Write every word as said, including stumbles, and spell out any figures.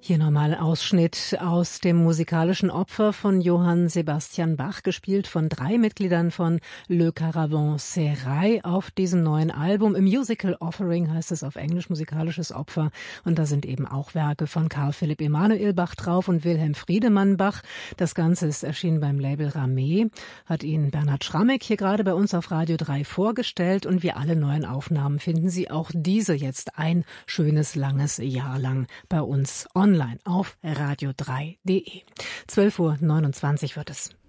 Hier nochmal Ausschnitt aus dem musikalischen Opfer von Johann Sebastian Bach, gespielt von drei Mitgliedern von Le Caravansérail auf diesem neuen Album. A Musical Offering heißt es auf Englisch, musikalisches Opfer. Und da sind eben auch Werke von Karl Philipp Emanuel Bach drauf und Wilhelm Friedemann Bach. Das Ganze ist erschienen beim Label Ramee, hat Ihnen Bernhard Schrammeck hier gerade bei uns auf Radio drei vorgestellt. Und wie alle neuen Aufnahmen finden Sie auch diese jetzt ein schönes, langes Jahr lang bei uns online auf radio drei punkt de. zwölf Uhr neunundzwanzig wird es.